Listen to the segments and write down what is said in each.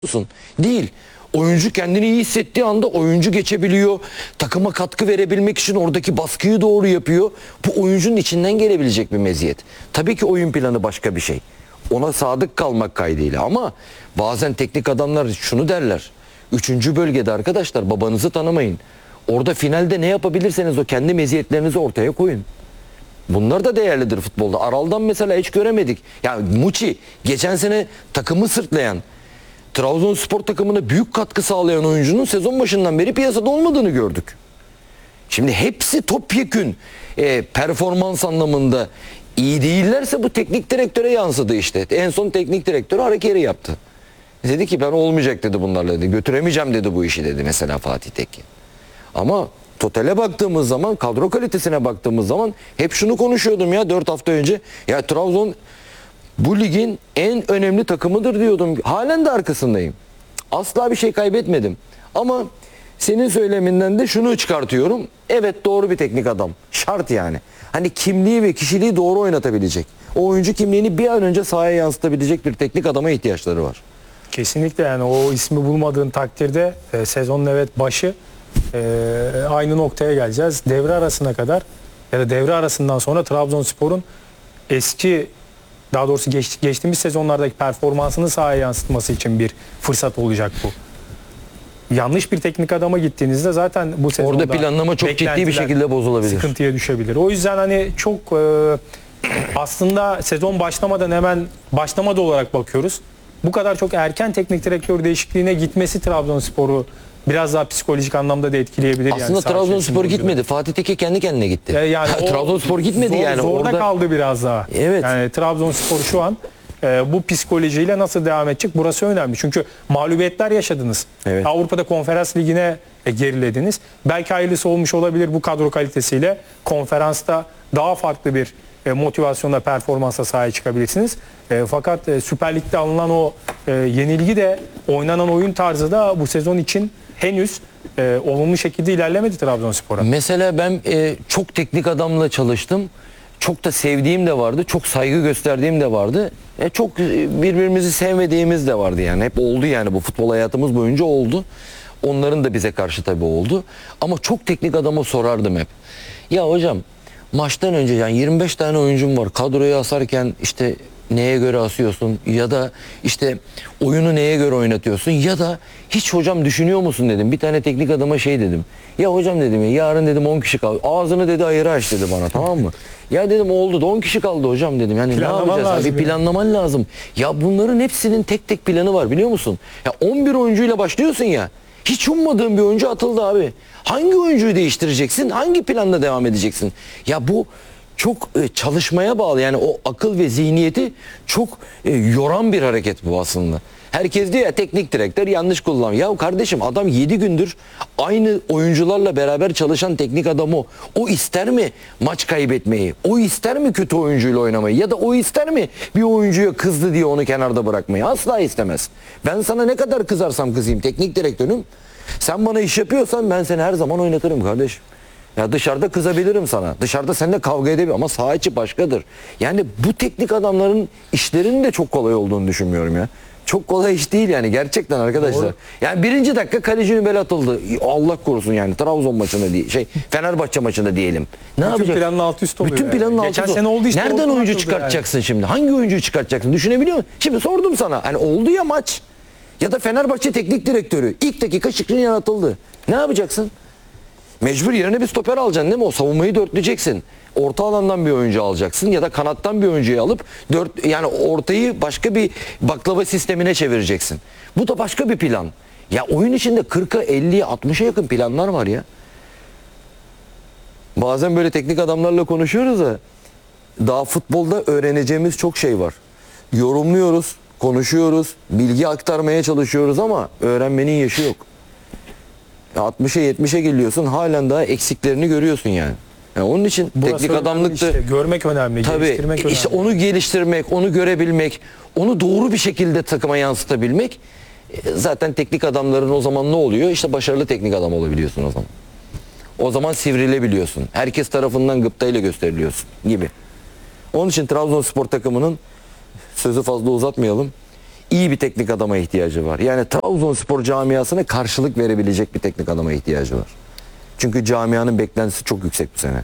musun? Değil. Oyuncu kendini iyi hissettiği anda oyuncu geçebiliyor. Takıma katkı verebilmek için oradaki baskıyı doğru yapıyor. Bu oyuncunun içinden gelebilecek bir meziyet. Tabii ki oyun planı başka bir şey. Ona sadık kalmak kaydıyla ama bazen teknik adamlar şunu derler. Üçüncü bölgede arkadaşlar babanızı tanımayın. Orada finalde ne yapabilirseniz o kendi meziyetlerinizi ortaya koyun. Bunlar da değerlidir futbolda. Aral'dan mesela hiç göremedik. Yani Muçi geçen sene takımı sırtlayan, Trabzonspor takımına büyük katkı sağlayan oyuncunun sezon başından beri piyasada olmadığını gördük. Şimdi hepsi topyekün performans anlamında iyi değillerse bu teknik direktöre yansıdı işte. En son teknik direktör hareketi yaptı. Dedi ki ben olmayacak dedi bunlarla dedi. Götüremeyeceğim dedi bu işi dedi mesela Fatih Tekke. Ama totale baktığımız zaman, kadro kalitesine baktığımız zaman hep şunu konuşuyordum ya 4 hafta önce. Ya Trabzon bu ligin en önemli takımıdır diyordum. Halen de arkasındayım. Asla bir şey kaybetmedim. Ama senin söyleminden de şunu çıkartıyorum. Evet doğru bir teknik adam. Şart yani. Hani kimliği ve kişiliği doğru oynatabilecek. O oyuncu kimliğini bir an önce sahaya yansıtabilecek bir teknik adama ihtiyaçları var. Kesinlikle yani o ismi bulmadığın takdirde sezonun evet başı aynı noktaya geleceğiz. Devre arasına kadar ya da devre arasından sonra Trabzonspor'un daha doğrusu geçtiğimiz sezonlardaki performansını sahaya yansıtması için bir fırsat olacak bu. Yanlış bir teknik adama gittiğinizde zaten bu sezonda orada planlama çok ciddi bir şekilde bozulabilir. Sıkıntıya düşebilir. O yüzden hani çok aslında sezon başlamadan hemen başlamadı olarak bakıyoruz. Bu kadar çok erken teknik direktör değişikliğine gitmesi Trabzonspor'u biraz daha psikolojik anlamda da etkileyebilir. Aslında yani Trabzonspor gitmedi. Fatih Tekke kendi kendine gitti. Yani Trabzonspor gitmedi yani. Zorda orada kaldı biraz daha. Evet. Yani Trabzonspor şu an bu psikolojiyle nasıl devam edecek? Burası önemli. Çünkü mağlubiyetler yaşadınız. Evet. Avrupa'da Konferans Ligi'ne gerilediniz. Belki hayırlısı olmuş olabilir bu kadro kalitesiyle. Konferansta daha farklı bir motivasyonla, performansa sahaya çıkabilirsiniz. Fakat Süper Lig'de alınan o yenilgi de oynanan oyun tarzı da bu sezon için henüz olumlu şekilde ilerlemedi Trabzonspor'a. mesela ben çok teknik adamla çalıştım. Çok da sevdiğim de vardı. Çok saygı gösterdiğim de vardı. Çok birbirimizi sevmediğimiz de vardı yani. Hep oldu yani bu futbol hayatımız boyunca oldu. Onların da bize karşı tabii oldu. Ama çok teknik adama sorardım hep. Ya hocam maçtan önce yani 25 tane oyuncum var. Kadroyu asarken işte neye göre asıyorsun ya da işte oyunu neye göre oynatıyorsun ya da hiç hocam düşünüyor musun dedim. Bir tane teknik adama şey dedim. Ya hocam dedim ya yarın dedim 10 kişi kaldı. Ağzını dedi ayırı aç dedi bana, tamam mı? Ya dedim oldu da 10 kişi kaldı hocam dedim. Yani ne yapacağız abi, planlaman lazım. Ya bunların hepsinin tek tek planı var biliyor musun? Ya 11 oyuncuyla başlıyorsun ya. Hiç ummadığın bir oyuncu atıldı abi. Hangi oyuncuyu değiştireceksin? Hangi planla devam edeceksin? Ya bu çok çalışmaya bağlı. Yani o akıl ve zihniyeti çok yoran bir hareket bu aslında. Herkes diyor ya teknik direktör yanlış kullan. Ya kardeşim adam 7 gündür aynı oyuncularla beraber çalışan teknik adam o. O ister mi maç kaybetmeyi? O ister mi kötü oyuncuyla oynamayı? Ya da o ister mi bir oyuncuya kızdı diye onu kenarda bırakmayı? Asla istemez. Ben sana ne kadar kızarsam kızayım teknik direktörüm. Sen bana iş yapıyorsan ben seni her zaman oynatırım kardeşim. Ya dışarıda kızabilirim sana. Dışarıda seninle kavga edebilirim ama saha içi başkadır. Yani bu teknik adamların işlerinin de çok kolay olduğunu düşünmüyorum ya. Çok kolay iş değil yani gerçekten arkadaşlar. Doğru. Yani birinci dakika kaleci Nübel atıldı. Allah korusun yani Trabzon maçında değil. Fenerbahçe maçında diyelim. Ne yapacak? Bütün planın alt üst oluyor. Bütün planın alt üst. Geçen sene oldu işte. Nereden oyuncu çıkartacaksın yani şimdi? Hangi oyuncuyu çıkartacaksın? Düşünebiliyor musun? Şimdi sordum sana. Hani oldu ya maç. Ya da Fenerbahçe teknik direktörü ilk dakika Skriniar atıldı. Ne yapacaksın? Mecbur yerine bir stoper alacaksın değil mi? O savunmayı dörtleyeceksin. Orta alandan bir oyuncu alacaksın ya da kanattan bir oyuncuyu alıp yani ortayı başka bir baklava sistemine çevireceksin. Bu da başka bir plan. Ya oyun içinde 40'a 50'ye 60'a yakın planlar var ya. Bazen böyle teknik adamlarla konuşuyoruz da daha futbolda öğreneceğimiz çok şey var. Yorumluyoruz, konuşuyoruz, bilgi aktarmaya çalışıyoruz ama öğrenmenin yaşı yok. 60'a 70'e geliyorsun halen daha eksiklerini görüyorsun yani. Yani onun için burası teknik adamlıkta işte, görmek önemli, geliştirmek önemli. İşte onu geliştirmek, onu görebilmek, onu doğru bir şekilde takıma yansıtabilmek zaten teknik adamların o zaman ne oluyor? İşte başarılı teknik adam olabiliyorsun o zaman. O zaman sivrilebiliyorsun. Herkes tarafından gıptayla gösteriliyorsun gibi. Onun için Trabzonspor takımının sözü fazla uzatmayalım. iyi bir teknik adama ihtiyacı var. Yani Trabzonspor camiasına karşılık verebilecek bir teknik adama ihtiyacı var. Çünkü camianın beklentisi çok yüksek bu sene.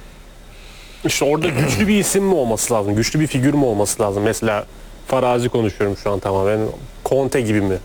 İşte orada güçlü bir isim mi olması lazım? Güçlü bir figür mü olması lazım? Mesela farazi konuşuyorum şu an tamamen. Conte gibi mi?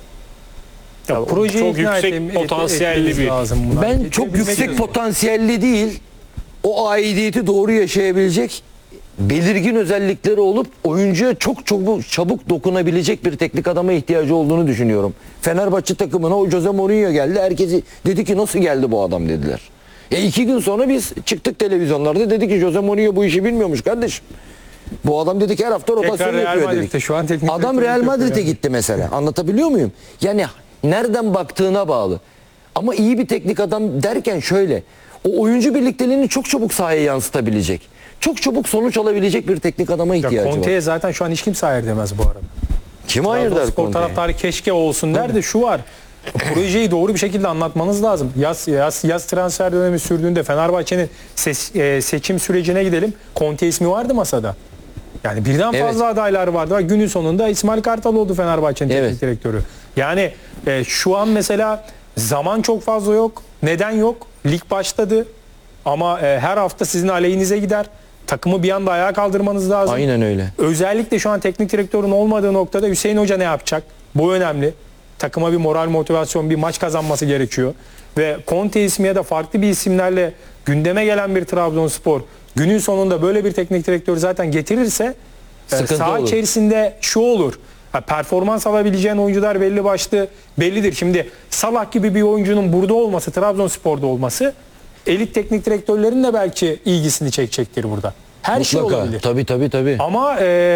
Ya projeyi çok ikna yüksek potansiyelli etmeniz bir... lazım buna. Ben çok Edebilmek yüksek için. potansiyelli değil, o aidiyeti doğru yaşayabilecek belirgin özellikleri olup oyuncuya çok çabuk dokunabilecek bir teknik adama ihtiyacı olduğunu düşünüyorum. Fenerbahçe takımına o Jose Mourinho geldi. Herkesi dedi ki nasıl geldi bu adam dediler. 2 gün sonra biz çıktık televizyonlarda, dedi ki Jose Mourinho bu işi bilmiyormuş kardeşim. Bu adam dedik her hafta rotasyon Tekrar Real yapıyor dedik. Madrid'de şu an teknik Adam direktörlük Real yapıyor Madrid'e yani. gitti mesela. Anlatabiliyor muyum? Yani nereden baktığına bağlı. Ama iyi bir teknik adam derken şöyle. O oyuncu birlikteliğini çok çabuk sahaya yansıtabilecek. Çok çabuk sonuç alabilecek bir teknik adama Ya ihtiyacı var. Conte'ye zaten şu an hiç kimse hayır demez bu arada. Kim hayır der Trabzonspor Conte'ye? taraftarı keşke olsun der de şu var. Projeyi doğru bir şekilde anlatmanız lazım. Yaz transfer dönemi sürdüğünde Fenerbahçe'nin seçim sürecine gidelim. Conte ismi vardı masada. Yani birden fazla adaylar vardı. Ve günün sonunda İsmail Kartal oldu Fenerbahçe'nin teknik direktörü. Yani şu an mesela zaman çok fazla yok. Neden yok? Lig başladı. Ama her hafta sizin aleyhinize gider. Takımı bir anda ayağa kaldırmanız lazım. Aynen öyle. Özellikle şu an teknik direktörün olmadığı noktada Hüseyin Hoca ne yapacak? Bu önemli. Takıma bir moral, motivasyon, bir maç kazanması gerekiyor. Ve Conte ismi ya da farklı bir isimlerle gündeme gelen bir Trabzonspor günün sonunda böyle bir teknik direktör zaten getirirse Sıkıntı saha olur. içerisinde şu olur. Performans alabileceğin oyuncular belli başlı bellidir. Şimdi Salah gibi bir oyuncunun burada olması, Trabzonspor'da olması elit teknik direktörlerin de belki ilgisini çekecektir burada. Her şey Mutlaka. olabilir. Tabii. Ama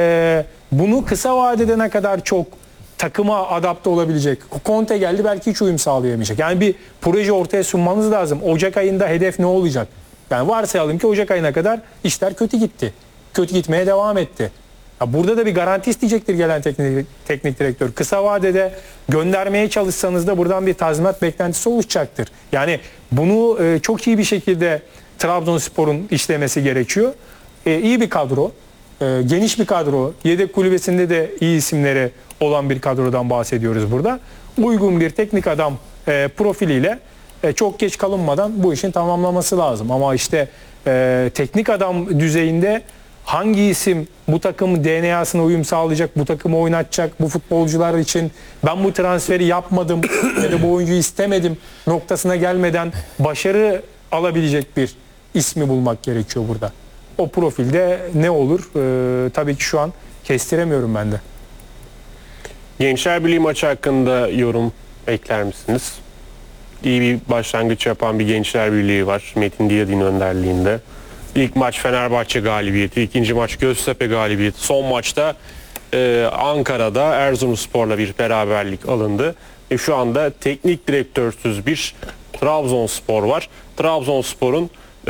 bunu kısa vadede ne kadar çok takıma adapte olabilecek. Conte geldi belki hiç uyum sağlayamayacak. Yani bir proje ortaya sunmanız lazım. Ocak ayında hedef ne olacak? Yani varsayalım ki Ocak ayına kadar işler kötü gitti. Kötü gitmeye devam etti. Ya burada da bir garanti isteyecektir gelen teknik direktör. Kısa vadede göndermeye çalışsanız da buradan bir tazminat beklentisi oluşacaktır. Yani bunu çok iyi bir şekilde Trabzonspor'un işlemesi gerekiyor. İyi bir kadro. Geniş bir kadro. Yedek kulübesinde de iyi isimleri olan bir kadrodan bahsediyoruz burada. Uygun bir teknik adam profiliyle çok geç kalınmadan bu işin tamamlaması lazım. Ama işte teknik adam düzeyinde hangi isim bu takımın DNA'sına uyum sağlayacak, bu takımı oynatacak, bu futbolcular için ben bu transferi yapmadım ya da bu oyuncuyu istemedim noktasına gelmeden başarı alabilecek bir ismi bulmak gerekiyor burada. O profilde ne olur? Tabii ki şu an kestiremiyorum ben de. Gençler Birliği maçı hakkında yorum ekler misiniz? İyi bir başlangıç yapan bir Gençler Birliği var. Metin Diyadin önderliğinde. İlk maç Fenerbahçe galibiyeti, ikinci maç Göztepe galibiyeti. Son maçta Ankara'da Erzurumspor'la bir beraberlik alındı. Şu anda teknik direktörsüz bir Trabzonspor var. Trabzonspor'un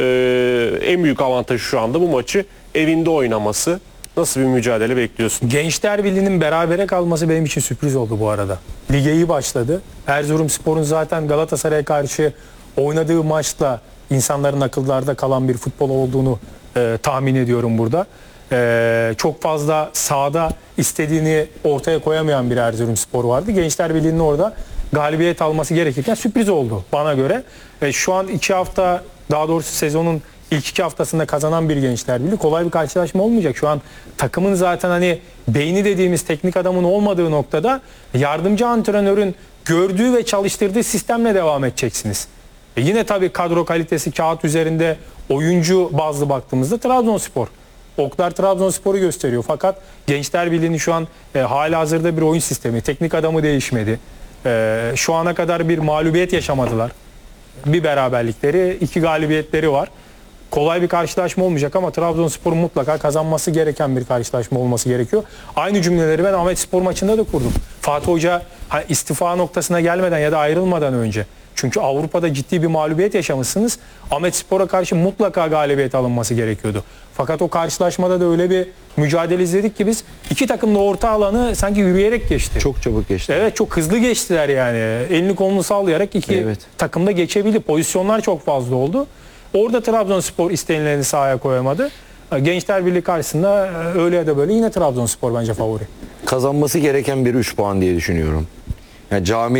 en büyük avantajı şu anda bu maçı evinde oynaması. Nasıl bir mücadele bekliyorsun? Gençler Birliği'nin berabere kalması benim için sürpriz oldu bu arada. Lige iyi başladı. Erzurumspor'un zaten Galatasaray'a karşı oynadığı maçla insanların akıllarda kalan bir futbol olduğunu tahmin ediyorum burada. Çok fazla sahada istediğini ortaya koyamayan bir Erzurumspor vardı. Gençler Birliği'nin orada galibiyet alması gerekirken sürpriz oldu bana göre. Şu an 2 hafta, daha doğrusu sezonun İlk 2 haftasında kazanan bir Gençler Birliği kolay bir karşılaşma olmayacak. Şu an takımın zaten hani beyni dediğimiz teknik adamın olmadığı noktada yardımcı antrenörün gördüğü ve çalıştırdığı sistemle devam edeceksiniz. Yine tabii kadro kalitesi kağıt üzerinde oyuncu bazlı baktığımızda Trabzonspor. Oklar Trabzonspor'u gösteriyor. Fakat Gençler Birliği'nin şu an halihazırda bir oyun sistemi, teknik adamı değişmedi. Şu ana kadar bir mağlubiyet yaşamadılar. Bir beraberlikleri, 2 galibiyetleri var. Kolay bir karşılaşma olmayacak ama Trabzonspor'un mutlaka kazanması gereken bir karşılaşma olması gerekiyor. Aynı cümleleri ben Ahmetspor maçında da kurdum. Fatih Hoca istifa noktasına gelmeden ya da ayrılmadan önce. Çünkü Avrupa'da ciddi bir mağlubiyet yaşamışsınız. Ahmetspor'a karşı mutlaka galibiyet alınması gerekiyordu. Fakat o karşılaşmada da öyle bir mücadele izledik ki biz iki takım da orta alanı sanki yürüyerek geçti. Çok çabuk geçti. Evet, çok hızlı geçtiler yani. Elini kolunu sallayarak iki takım da geçebildi. Pozisyonlar çok fazla oldu. Orada Trabzonspor istenileni sahaya koyamadı. Gençler Birliği karşısında öyle ya da böyle yine Trabzonspor bence favori. kazanması gereken bir 3 puan diye düşünüyorum. Yani cami